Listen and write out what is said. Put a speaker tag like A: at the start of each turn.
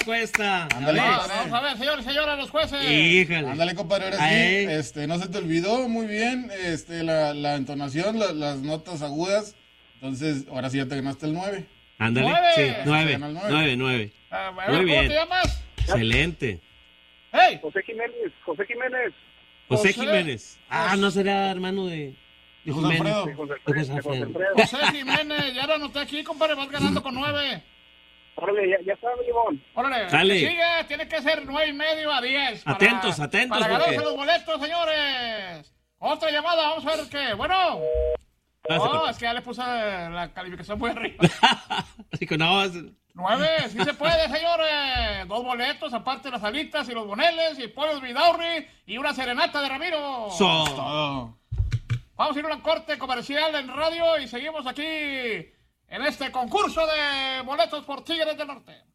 A: cuesta.
B: Ándale,
C: Vamos a ver, señores y señoras, los jueces.
A: Híjale.
B: Ándale, compadre, ahora sí, no se te olvidó muy bien la entonación, las notas agudas. Entonces, ahora sí ya te ganaste el 9.
A: Ándale.
C: 9.
A: Sí, 9.
B: Gana el 9.
A: 9.
C: Muy
A: Muy
C: bien. ¿Cómo
A: bien.
C: te llamas?
A: Excelente.
C: Hey.
D: José Jiménez.
A: José
C: José.
A: Jiménez. Ah, no será hermano de
B: José
A: Jiménez.
B: Alfredo.
D: De José
A: De José
D: Alfredo.
A: Alfredo.
C: José Jiménez, ya lo anoté aquí, compadre, vas ganando con 9.
D: Órale, ya está, Limón.
C: Órale,
A: Dale.
C: sigue, tiene que ser 9:30 a 10.
A: Atentos,
C: Para
A: porque-
C: ganarse los boletos, señores. Otra llamada, vamos a ver qué. Bueno. No, es que ya le puse la calificación muy arriba.
A: Así que no,
C: 9, sí se puede, señores. 2 boletos, aparte de las alitas y los boneles y pollos Vidaurri y una serenata de Ramiro.
B: Todo.
C: Vamos a ir a una corte comercial en radio y seguimos aquí en este concurso de boletos por Tigres del Norte.